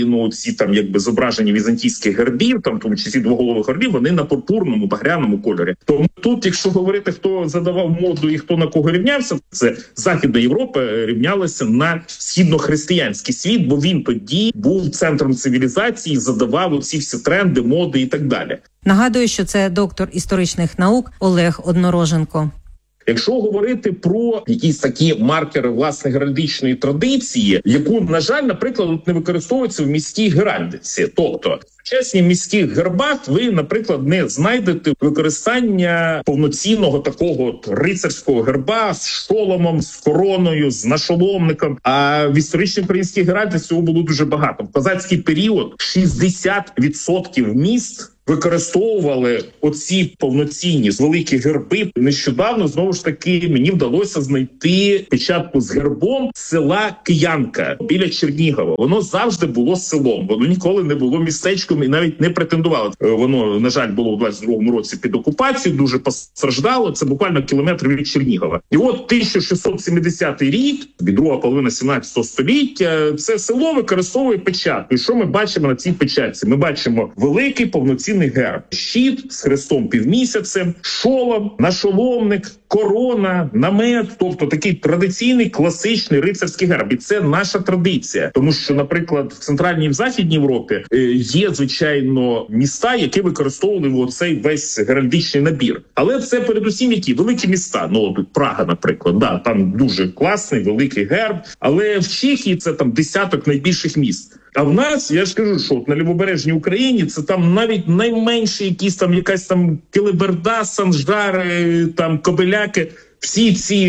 знайдено ці там якби зображення візантійських гербів, там в тому числі двоголових орлів, вони на пурпурному, багряному кольорі. Тому тут, якщо говорити, хто задавав моду і хто на кого рівнявся, це Західна Європа рівнялася на східнохристиянський світ, бо він тоді був центром цивілізації, задавав оці всі тренди, моди і так далі. Нагадую, що це доктор історичних наук Олег Однороженко. Якщо говорити про якісь такі маркери власне геральдичної традиції, яку, на жаль, наприклад, не використовується в міській геральдиці, тобто в сучасній міських гербах ви, наприклад, не знайдете використання повноцінного такого от рицарського герба з шоломом, з короною, з нашоломником. А в історичній українській геральдиці цього було дуже багато. В козацький період шістдесят відсотків міст використовували оці повноцінні великі герби. Нещодавно, знову ж таки, мені вдалося знайти печатку з гербом села Киянка біля Чернігова. Воно завжди було селом, воно ніколи не було містечком і навіть не претендувало. Воно, на жаль, було у двадцять другому році під окупацією, дуже постраждало. Це буквально кілометр від Чернігова. І от тисяча шістсот сімдесятий рік, друга половина сімнадцятого століття, це село використовує печатку. І що ми бачимо на цій печатці? Ми бачимо великий повноцінний герб. Щит з хрестом півмісяцем, шолом, нашоломник, корона, намет, тобто такий традиційний класичний рицарський герб. І це наша традиція. Тому що, наприклад, в Центральній і в Західній Європі є, звичайно, міста, які використовували оцей весь геральдичний набір. Але це передусім які? Великі міста. Ну, Прага, наприклад, да, там дуже класний, великий герб. Але в Чехії це там десяток найбільших міст. А в нас, я ж кажу, що от на лівобережній Україні це там навіть найменші якісь там якась там Килиберда, Санжари, там Кобиляки. Всі ці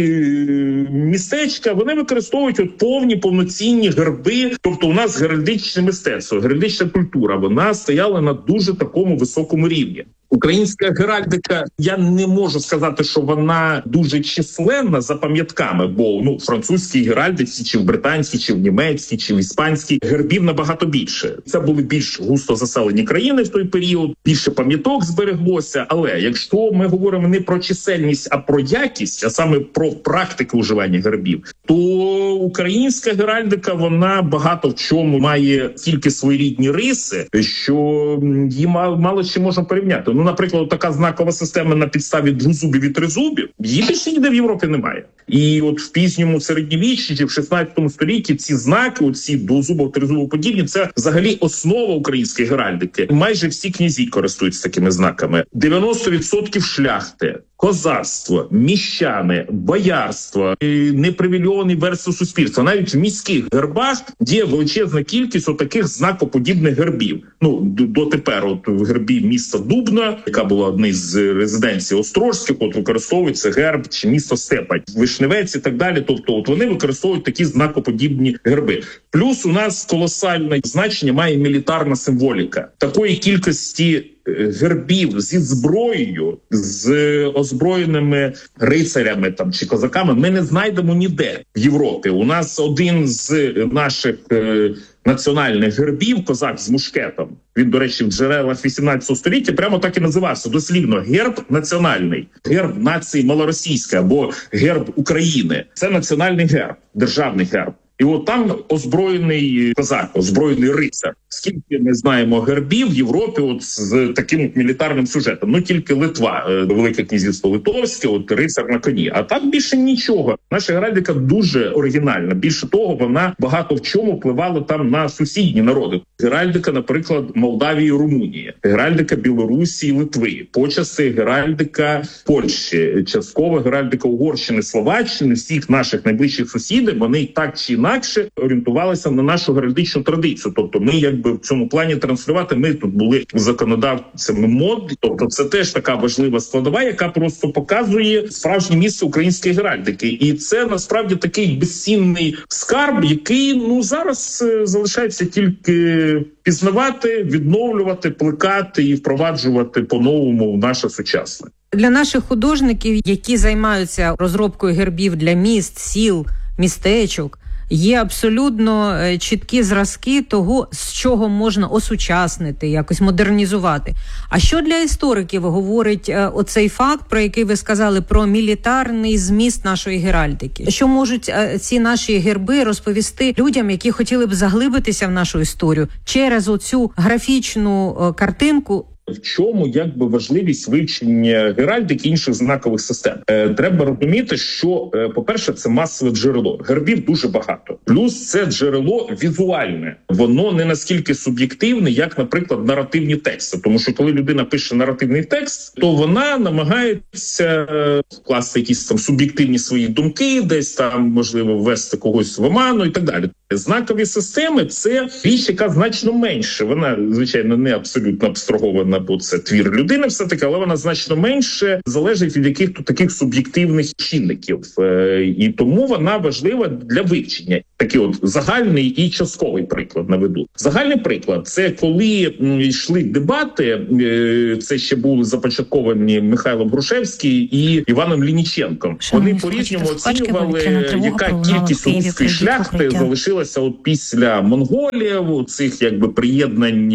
містечка, вони використовують от повні, повноцінні герби. Тобто у нас геральдичне мистецтво, геральдична культура, вона стояла на дуже такому високому рівні. Українська геральдика, я не можу сказати, що вона дуже численна за пам'ятками, бо ну, в французькій геральдиці, чи в британській, чи в німецькій, чи в іспанській гербів набагато більше. Це були більш густо заселені країни в той період, більше пам'яток збереглося. Але якщо ми говоримо не про чисельність, а про якість, а саме про практику вживання гербів, то українська геральдика, вона багато в чому має тільки своєрідні риси, що її мало чим можна порівняти. Ну, наприклад, така знакова система на підставі двозубів і тризубів, її більше ніде в Європі немає. І от в пізньому середньовіччі чи в шістнадцятому столітті ці знаки, оці двозубов, тризубов подібні, це взагалі основа української геральдики. Майже всі князі користуються такими знаками. дев'яносто відсотків шляхти, козацтво, міщани, боярство, непривілейовані верстви суспільства. Навіть в міських гербах є величезна кількість отаких знакоподібних гербів. Ну, дотепер от в гербі міста Дубна, яка була однією з резиденцій Острозьких, от використовується герб чи місто Степань, Вишневець і так далі. Тобто от вони використовують такі знакоподібні герби. Плюс у нас колосальне значення має мілітарна символіка. Такої кількості гербів зі зброєю, з озброєними рицарями там чи козаками ми не знайдемо ніде в Європі. У нас один з наших е, національних гербів, козак з мушкетом, він, до речі, в джерелах вісімнадцятого століття прямо так і називався дослівно герб національний, герб нації малоросійська або герб України. Це національний герб, державний герб. І от там озброєний козак, озброєний рицар. Скільки ми знаємо гербів в Європі от з таким от мілітарним сюжетом? Ну тільки Литва, Велике князівство Литовське, от рицар на коні. А так більше нічого. Наша геральдика дуже оригінальна. Більше того, вона багато в чому впливала там на сусідні народи. Геральдика, наприклад, Молдавії і Румунії, геральдика Білорусі і Литви, почасти геральдика Польщі, частково геральдика Угорщини, Словаччини, всіх наших найближчих сусідів, вони так чи інакше орієнтувалися на нашу геральдичну традицію. Тобто ми якби в цьому плані транслювати, ми тут були законодавцями мод. Тобто це теж така важлива складова, яка просто показує справжнє місце української геральдики. І це насправді такий безцінний скарб, який ну зараз залишається тільки пізнавати, відновлювати, плекати і впроваджувати по-новому в наше сучасне. Для наших художників, які займаються розробкою гербів для міст, сіл, містечок, є абсолютно чіткі зразки того, з чого можна осучаснити, якось модернізувати. А що для істориків говорить оцей факт, про який ви сказали, про мілітарний зміст нашої геральдики? Що можуть ці наші герби розповісти людям, які хотіли б заглибитися в нашу історію через оцю графічну картинку? В чому якби важливість вивчення геральдики і інших знакових систем? Е, треба розуміти, що, е, по-перше, це масове джерело. Гербів дуже багато. Плюс це джерело візуальне. Воно не наскільки суб'єктивне, як, наприклад, наративні тексти. Тому що коли людина пише наративний текст, то вона намагається е, вкласти якісь там суб'єктивні свої думки, десь там, можливо, ввести когось в оману і так далі. Знакові системи – це річ, яка значно менше. Вона, звичайно, не абсолютно абстрагована, бо це твір людини все-таки, але вона значно менше залежить від яких-то таких суб'єктивних чинників. І тому вона важлива для вивчення. Такий от загальний і частковий приклад наведу. Загальний приклад – це коли йшли дебати, це ще були започатковані Михайлом Грушевським і Іваном Лініченком. Вони по-різному оцінювали, яка кількість руської шляхти залишилася от після монголів, цих якби приєднань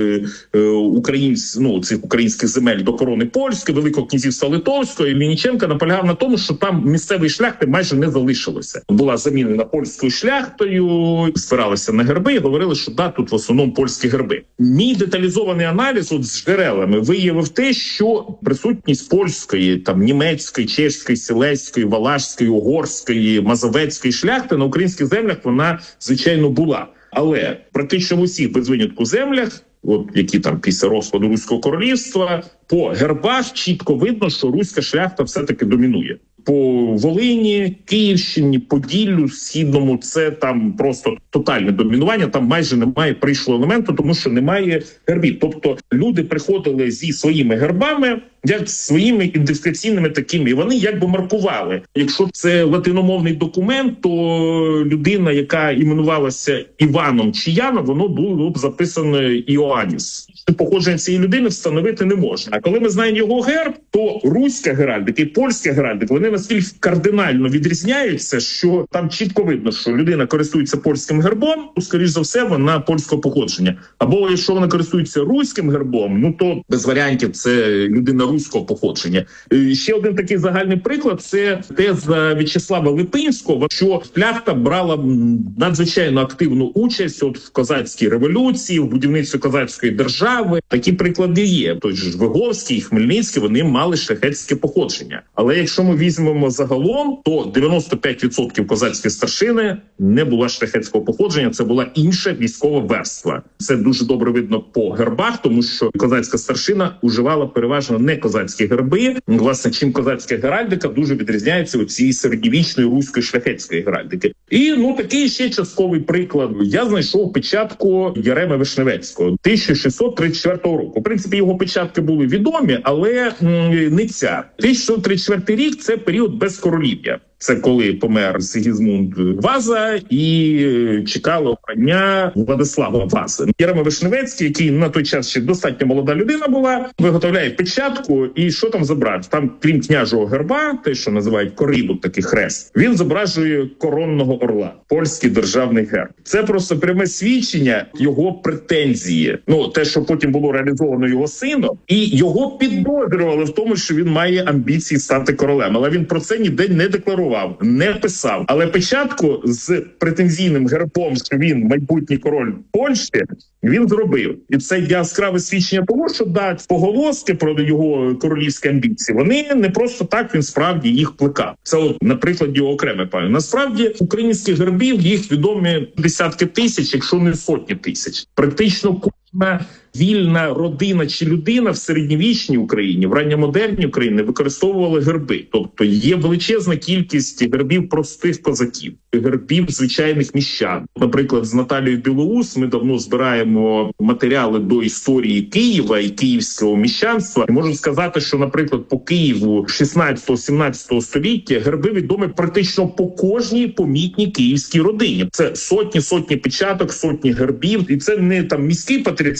е, українсь, ну, цих українських земель до корони польської, Великого князівства Литовського. І Лініченко наполягав на тому, що там місцевої шляхти майже не залишилося. Була замінена польською шляхтою, спиралися на герби і говорили, що да, тут в основному польські герби. Мій деталізований аналіз от з джерелами виявив те, що присутність польської, там німецької, чеської, сілеської, валашської, угорської, мазовецької шляхти на українських землях вона, звичайно, була. Але практично в усіх без винятку землях, от які там після розпаду Руського королівства, по гербах чітко видно, що руська шляхта все-таки домінує. По Волині, Київщині, Поділлю, Східному – це там просто тотальне домінування, там майже немає прийшлого елементу, тому що немає гербів. Тобто люди приходили зі своїми гербами, як своїми ідентифікаційними такими, і вони якби маркували. Якщо це латиномовний документ, то людина, яка іменувалася Іваном чи Яном, воно було б записано Іоанніс. Походження цієї людини встановити не можна. А коли ми знаємо його герб, то руська геральдика і польська геральдика, вони настільки кардинально відрізняються, що там чітко видно, що людина користується польським гербом, то, скоріш за все, вона польського походження. Або якщо вона користується руським гербом, ну то без варіантів це людина руського походження. І ще один такий загальний приклад – це теза В'ячеслава Липинського, що шляхта брала надзвичайно активну участь от в козацькій революції, в будівництві козацької держави. Такі приклади є. Той же Виговський і Хмельницький, вони мали шляхетське походження. Але якщо ми візьмемо загалом, то дев'яносто п'ять відсотків козацької старшини не була шляхетського походження, це була інша військова верства. Це дуже добре видно по гербах, тому що козацька старшина уживала переважно не козацькі герби. Власне, чим козацька геральдика дуже відрізняється від цієї середньовічної руської шляхетської геральдики. І, ну, такий ще частковий приклад. Я знайшов печатку Яреми Вишневецького тисяча шістсот тридцять четвертого року. В принципі, його печатки були відомі, але м, не ця. тисяча шістсот тридцять четвертий рік – це період безкоролів'я. Це коли помер Сигізмунд Ваза і чекало обрання Владислава Вази. Ярема Вишневецький, який на той час ще достатньо молода людина була, виготовляє печатку, і що там зображено? Там, крім княжого герба, те, що називають корибут, такий хрест, він зображує коронного орла, польський державний герб. Це просто пряме свідчення його претензії. Ну, те, що потім було реалізовано його сином, і його підозрювали в тому, що він має амбіції стати королем. Але він про це ніде не декларував. Не писав, але печатку з претензійним гербом, що він майбутній король Польщі, він зробив. І це яскраве свідчення того, що да, поголоски про його королівські амбіції, вони не просто так, він справді їх плекав. Це от, наприклад, його окреме пам'ять. Насправді, українських гербів, їх відомі десятки тисяч, якщо не сотні тисяч. Практично кожна вільна родина чи людина в середньовічній Україні, в ранньомодерній Україні використовували герби. Тобто є величезна кількість гербів простих козаків, гербів звичайних міщан. Наприклад, з Наталією Білоус ми давно збираємо матеріали до історії Києва і київського міщанства. І можу сказати, що, наприклад, по Києву шістнадцятого-сімнадцятого століття герби відомі практично по кожній помітній київській родині. Це сотні-сотні печаток, сотні гербів. І це не там міський патріархат, а це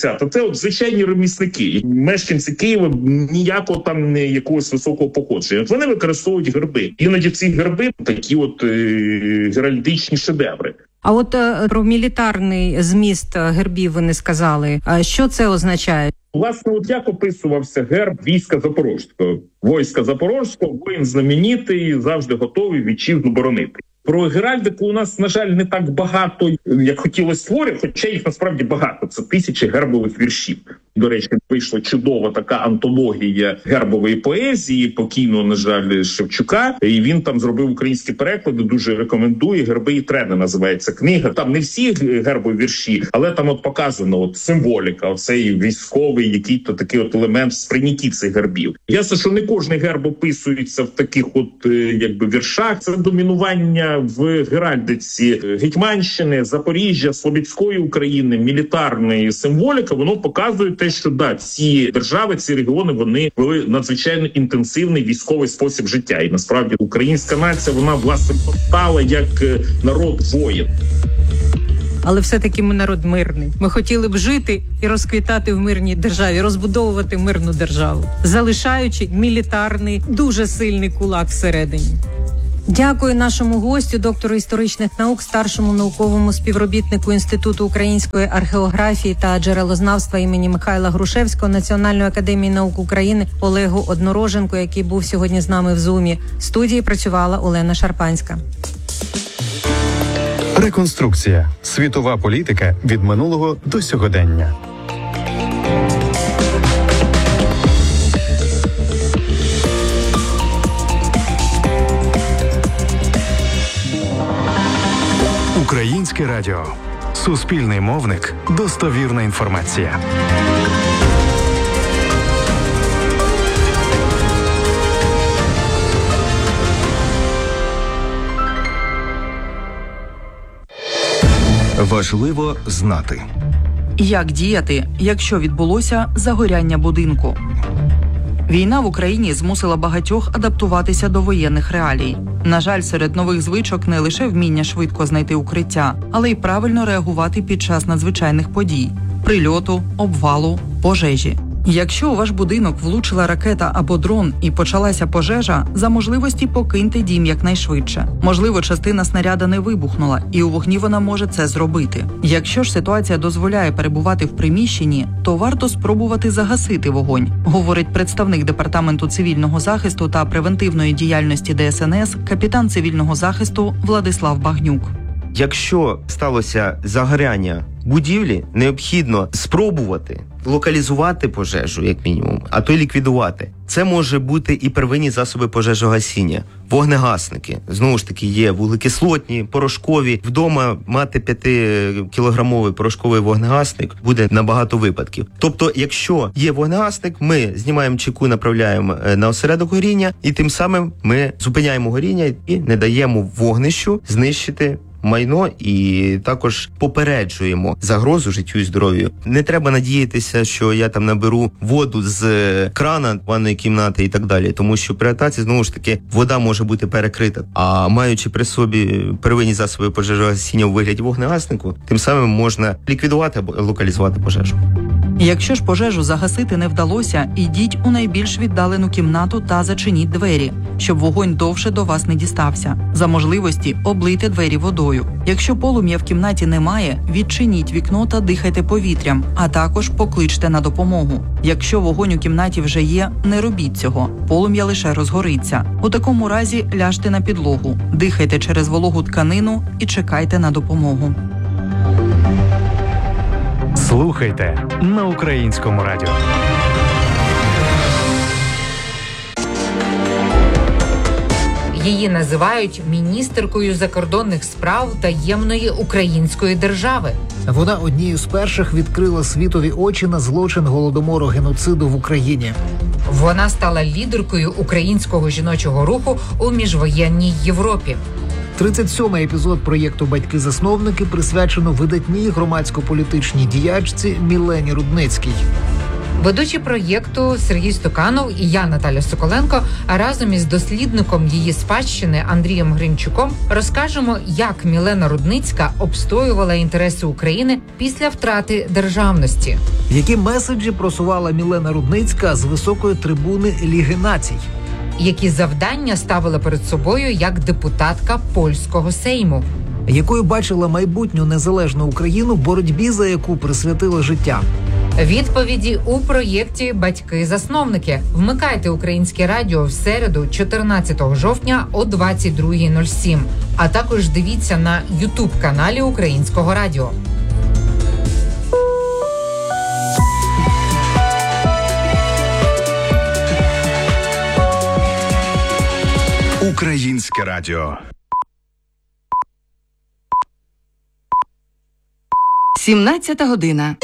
от звичайні ремісники, мешканці Києва, ніякого там не якогось високого походження. От вони використовують герби. Іноді ці герби такі от е- геральдичні шедеври. А от е, про мілітарний зміст гербів ви не сказали. А що це означає? Власне, от як описувався герб війська Запорозького. Війська Запорозького, воїн знаменитий, завжди готовий вітчизну боронити. Про геральдику у нас, на жаль, не так багато, як хотілося творів, хоча їх насправді багато. Це тисячі гербових віршів. До речі, вийшла чудова така антологія гербової поезії, покійного, на жаль, Шевчука. І він там зробив українські переклади, дуже рекомендує. «Герби і трени» називається книга. Там не всі гербові вірші, але там от показано от символіка, оцей військовий, який-то такий от елемент в сприйнятті цих гербів. Ясно, що не кожний герб описується в таких от якби віршах. Це домінування в геральдиці Гетьманщини, Запоріжжя, Слобідської України, мілітарної символіка, воно показує те, що да, ці держави, ці регіони, вони вели надзвичайно інтенсивний військовий спосіб життя. І насправді українська нація, вона власне постала як народ воїн. Але все-таки ми народ мирний. Ми хотіли б жити і розквітати в мирній державі, розбудовувати мирну державу, залишаючи мілітарний, дуже сильний кулак всередині. Дякую нашому гостю, доктору історичних наук, старшому науковому співробітнику Інституту української археографії та джерелознавства імені Михайла Грушевського Національної академії наук України Олегу Однороженку, який був сьогодні з нами в Зумі. В студії працювала Олена Шарпанська. Реконструкція. Світова політика від минулого до сьогодення. Українське радіо. Суспільний мовник. Достовірна інформація. Важливо знати. Як діяти, якщо відбулося загоряння будинку? Війна в Україні змусила багатьох адаптуватися до воєнних реалій. На жаль, серед нових звичок не лише вміння швидко знайти укриття, але й правильно реагувати під час надзвичайних подій – прильоту, обвалу, пожежі. Якщо у ваш будинок влучила ракета або дрон і почалася пожежа, за можливості покиньте дім якнайшвидше. Можливо, частина снаряда не вибухнула, і у вогні вона може це зробити. Якщо ж ситуація дозволяє перебувати в приміщенні, то варто спробувати загасити вогонь, говорить представник Департаменту цивільного захисту та превентивної діяльності Де Ес Ен Ес, капітан цивільного захисту Владислав Багнюк. Якщо сталося загоряння будівлі, необхідно спробувати локалізувати пожежу, як мінімум, а то й ліквідувати. Це може бути і первинні засоби пожежогасіння, вогнегасники. Знову ж таки, є вуглекислотні, порошкові. Вдома мати п'ятикілограмовий порошковий вогнегасник буде на багато випадків. Тобто, якщо є вогнегасник, ми знімаємо чеку, направляємо на осередок горіння, і тим самим ми зупиняємо горіння і не даємо вогнищу знищити майно, і також попереджуємо загрозу життю і здоров'ю. Не треба надіятися, що я там наберу воду з крана, ванної кімнати і так далі, тому що при атаці, знову ж таки, вода може бути перекрита. А маючи при собі первинні засоби пожежогасіння у вигляді вогнегаснику, тим самим можна ліквідувати або локалізувати пожежу. Якщо ж пожежу загасити не вдалося, ідіть у найбільш віддалену кімнату та зачиніть двері, щоб вогонь довше до вас не дістався. За можливості облийте двері водою. Якщо полум'я в кімнаті немає, відчиніть вікно та дихайте повітрям, а також покличте на допомогу. Якщо вогонь у кімнаті вже є, не робіть цього. Полум'я лише розгориться. У такому разі ляжте на підлогу, дихайте через вологу тканину і чекайте на допомогу. Слухайте на Українському радіо. Її називають міністеркою закордонних справ таємної української держави. Вона однією з перших відкрила світові очі на злочин голодомору геноциду в Україні. Вона стала лідеркою українського жіночого руху у міжвоєнній Європі. тридцять сьомий епізод проєкту «Батьки-засновники» присвячено видатній громадсько-політичній діячці Мілені Рудницькій. Ведучі проєкту Сергій Стуканов і я, Наталя Соколенко, разом із дослідником її спадщини Андрієм Гринчуком розкажемо, як Мілена Рудницька обстоювала інтереси України після втрати державності. Які меседжі просувала Мілена Рудницька з високої трибуни Ліги націй? Які завдання ставила перед собою як депутатка польського Сейму? Якою бачила майбутню незалежну Україну, боротьбі за яку присвятила життя? Відповіді у проєкті «Батьки-засновники». Вмикайте Українське радіо в середу, чотирнадцятого жовтня о двадцять друга нуль сім. А також дивіться на ютуб-каналі Українського радіо. Українське радіо. сімнадцята година.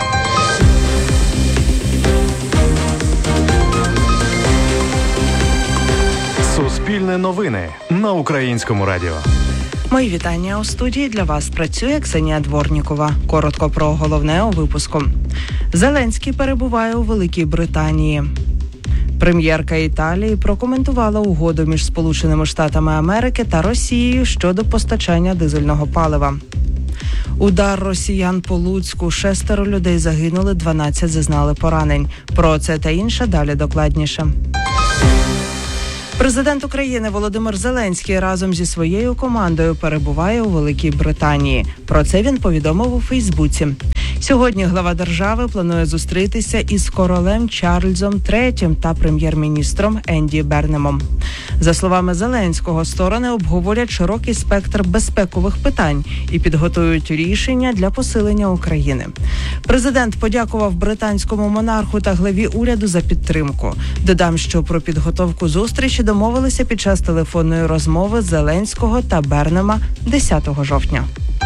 Суспільне новини на Українському радіо. Мої вітання у студії. Для вас працює Ксенія Дворнікова. Коротко про головне у випуску. Зеленський перебуває у Великій Британії. Прем'єрка Італії прокоментувала угоду між Сполученими Штатами Америки та Росією щодо постачання дизельного палива. Удар росіян по Луцьку. Шестеро людей загинули, дванадцять зазнали поранень. Про це та інше далі докладніше. Президент України Володимир Зеленський разом зі своєю командою перебуває у Великій Британії. Про це він повідомив у Фейсбуці. Сьогодні глава держави планує зустрітися із королем Чарльзом третім та прем'єр-міністром Енді Бернемом. За словами Зеленського, сторони обговорять широкий спектр безпекових питань і підготують рішення для посилення України. Президент подякував британському монарху та главі уряду за підтримку. Додам, що про підготовку зустрічі домовилися під час телефонної розмови Зеленського та Бернема десятого жовтня.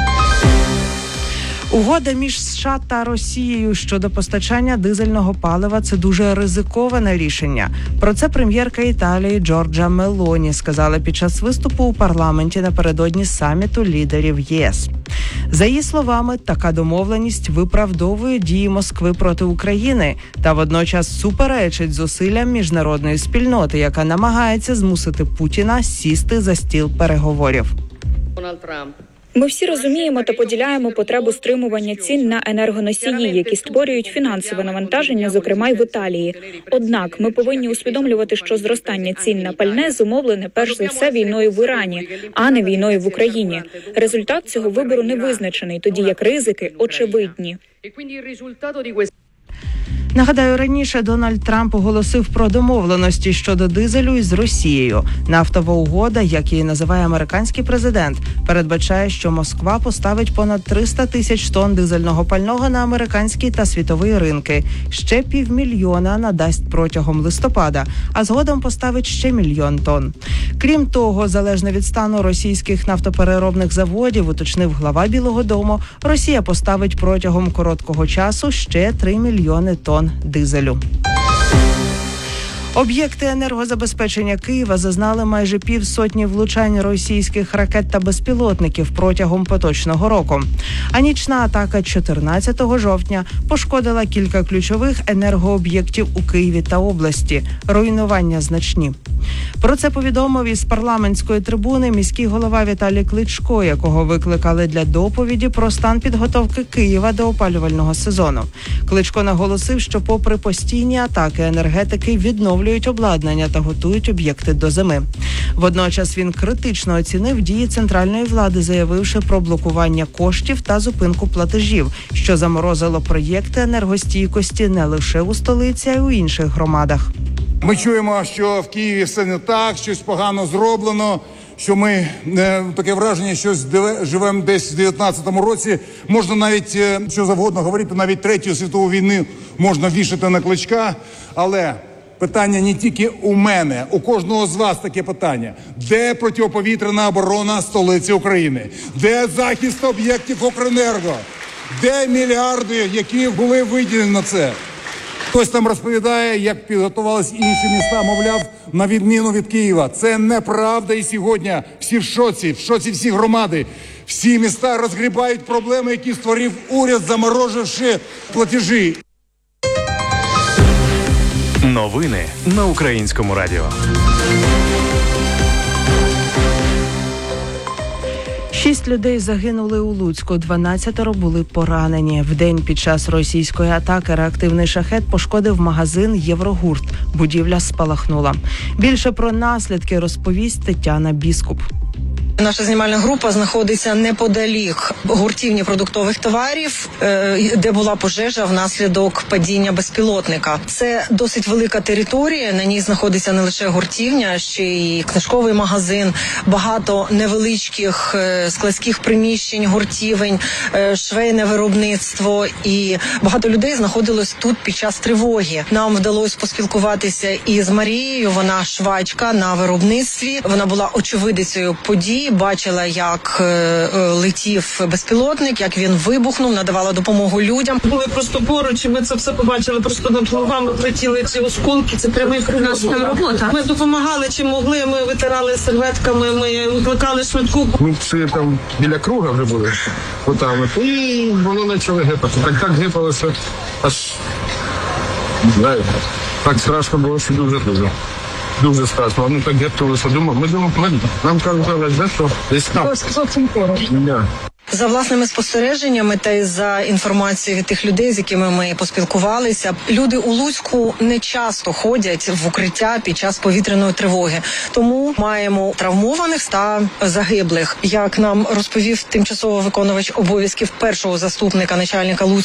Угода між США та Росією щодо постачання дизельного палива – це дуже ризиковане рішення. Про це прем'єрка Італії Джорджа Мелоні сказала під час виступу у парламенті напередодні саміту лідерів ЄС. За її словами, така домовленість виправдовує дії Москви проти України та водночас суперечить зусиллям міжнародної спільноти, яка намагається змусити Путіна сісти за стіл переговорів. Ми всі розуміємо та поділяємо потребу стримування цін на енергоносії, які створюють фінансове навантаження, зокрема й в Італії. Однак ми повинні усвідомлювати, що зростання цін на пальне зумовлене перш за все війною в Ірані, а не війною в Україні. Результат цього вибору не визначений, тоді як ризики очевидні. Нагадаю, раніше Дональд Трамп оголосив про домовленості щодо дизелю із Росією. Нафтова угода, як її називає американський президент, передбачає, що Москва поставить понад триста тисяч тонн дизельного пального на американський та світовий ринки. Ще півмільйона надасть протягом листопада, а згодом поставить ще мільйон тонн. Крім того, залежно від стану російських нафтопереробних заводів, уточнив глава Білого дому, Росія поставить протягом короткого часу ще три мільйони тонн дизелю. Об'єкти енергозабезпечення Києва зазнали майже півсотні влучань російських ракет та безпілотників протягом поточного року. А нічна атака чотирнадцятого жовтня пошкодила кілька ключових енергооб'єктів у Києві та області. Руйнування значні. Про це повідомив із парламентської трибуни міський голова Віталій Кличко, якого викликали для доповіді про стан підготовки Києва до опалювального сезону. Кличко наголосив, що попри постійні атаки енергетики відновлюють обладнання та готують об'єкти до зими. Водночас він критично оцінив дії центральної влади, заявивши про блокування коштів та зупинку платежів, що заморозило проєкти енергостійкості не лише у столиці, а й у інших громадах. Ми чуємо, що в Києві все не так, щось погано зроблено, що ми, е, таке враження, що живемо десь в дев'ятнадцятому році. Можна навіть, е, що завгодно говорити, навіть Третю світову війну можна вішати на Кличка, але питання не тільки у мене, у кожного з вас таке питання. Де протиповітряна оборона столиці України? Де захист об'єктів Укренерго? Де мільярди, які були виділені на це? Хтось там розповідає, як підготувалися інші міста, мовляв, на відміну від Києва. Це неправда, і сьогодні всі в шоці, в шоці всі громади. Всі міста розгрібають проблеми, які створив уряд, замороживши платежі. Новини на Українському радіо. Шість людей загинули у Луцьку, дванадцятеро були поранені. Вдень під час російської атаки реактивний шахет пошкодив магазин «Єврогурт». Будівля спалахнула. Більше про наслідки розповість Тетяна Біскуп. Наша знімальна група знаходиться неподалік гуртівні продуктових товарів, де була пожежа внаслідок падіння безпілотника. Це досить велика територія, на ній знаходиться не лише гуртівня, а ще й книжковий магазин, багато невеличких складських приміщень, гуртівень, швейне виробництво. І багато людей знаходилось тут під час тривоги. Нам вдалося поспілкуватися із Марією, вона швачка на виробництві, вона була очевидицею подій. Бачила, як е, летів безпілотник, як він вибухнув, надавала допомогу людям. Були просто поруч, і ми це все побачили. Просто над головами летіли ці осколки. Це прямий наша робота. Ми допомагали, чим могли. Ми витирали серветками, ми викликали швидку. Ми всі там біля круга вже були. Отам. І воно почало гепати. Так так гепалося, аж не знаю. Так страшно було, що дуже-дуже. Дуже страшно. Вони так гептувалися. Думав, ми думали, нам кажуть, де що? Десь там. Зовсім поруч. За власними спостереженнями та й за інформацією від тих людей, з якими ми поспілкувалися, люди у Луцьку не часто ходять в укриття під час повітряної тривоги. Тому маємо травмованих та загиблих. Як нам розповів тимчасово виконувач обов'язків першого заступника начальника Луцького